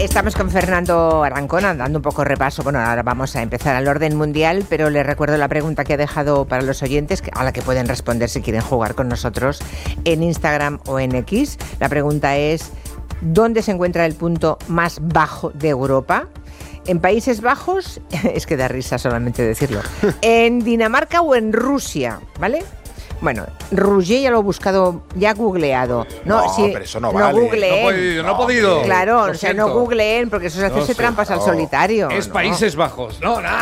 Estamos con Fernando Arancona dando un poco repaso. Bueno, ahora vamos a empezar al orden mundial, pero les recuerdo la pregunta que ha dejado para los oyentes, a la que pueden responder si quieren jugar con nosotros en Instagram o en X. La pregunta es: ¿dónde se encuentra el punto más bajo de Europa? ¿En Países Bajos? Es que da risa solamente decirlo. ¿En Dinamarca o en Rusia? ¿Vale? Bueno, Roger ya lo he buscado, ya googleado. No, pero eso no vale. Googleen. No he podido. Claro, o sea, no googleen, porque eso es hacerse trampas al solitario. Es Países Bajos. No, nada.